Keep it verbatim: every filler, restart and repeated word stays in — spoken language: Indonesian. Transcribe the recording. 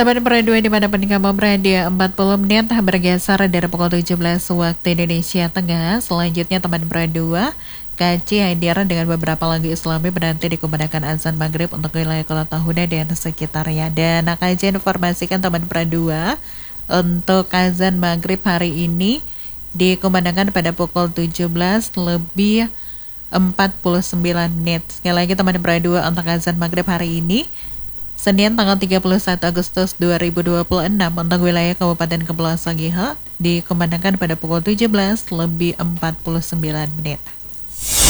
Teman berdua di mana kamu berada, empat puluh menit bergeser dari pukul tujuh belas waktu Indonesia Tengah. Selanjutnya teman berdua, kaji hadir dengan beberapa lagu Islami berarti dikumandangkan azan maghrib untuk wilayah Kota Huda dan sekitarnya. Dan kaji informasikan teman berdua untuk azan maghrib hari ini dikumandangkan pada pukul tujuh belas lebih empat puluh sembilan menit. Sekali lagi teman berdua untuk azan maghrib hari ini Senin tanggal tiga puluh satu Agustus dua ribu dua puluh enam untuk wilayah Kabupaten Kepulauan Sangihe dikumandangkan pada pukul tujuh belas lebih empat puluh sembilan menit.